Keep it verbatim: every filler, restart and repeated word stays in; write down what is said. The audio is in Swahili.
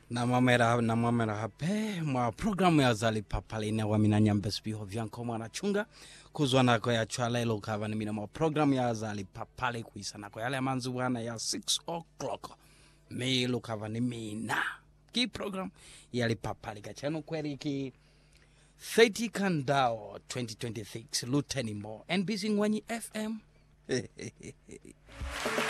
Na mamera na mamera hape mwa programu ya zali papale na wamina nyambes biho vyanko mwana chunga kuzwana kwa ya chwale lo kava ni mina mwa programu ya zali papale kuisa na kwa yale manzu wana ya six o'clock me lo kava ni mina ki program ya li papale kachano kweli ki thirty Kandao twenty twenty-six Luteni Mo N B C Ngwanyi F M